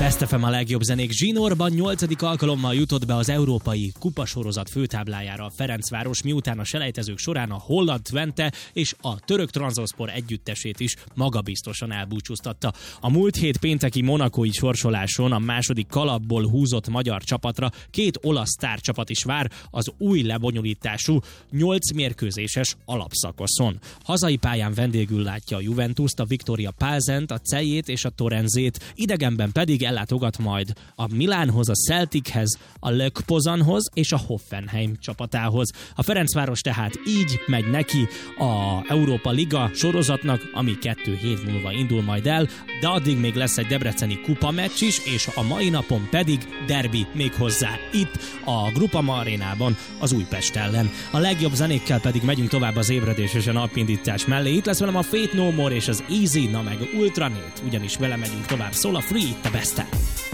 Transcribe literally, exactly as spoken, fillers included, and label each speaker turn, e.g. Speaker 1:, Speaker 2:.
Speaker 1: Best ef em a legjobb zenék zsinórban nyolcadik alkalommal jutott be az európai kupasorozat főtáblájára a Ferencváros, miután a selejtezők során a holland Twente és a török Trabzonspor együttesét is magabiztosan elbúcsúztatta. A múlt hét pénteki monakói sorsoláson a második kalapból húzott magyar csapatra két olasz sztárcsapat is vár az új lebonyolítású nyolc mérkőzéses alapszakaszon. Hazai pályán vendégül látja a Juventust, a Viktoria Plzent, a Celjét és a Torrenzét, idegenben pedig ellátogat majd a Milánhoz, a Celtichez, a Lech Pozanhoz és a Hoffenheim csapatához. A Ferencváros tehát így megy neki a Európa Liga sorozatnak, ami kettő hét múlva indul majd el, de addig még lesz egy debreceni kupameccs is, és a mai napon pedig derbi még hozzá itt a Groupama arénában az Újpest ellen. A legjobb zenékkel pedig megyünk tovább az ébredés és a napindítás mellé. Itt lesz velem a Faith No More és az Easy, na meg Ultranét, ugyanis vele megyünk tovább. Szól a Free, itt a Best.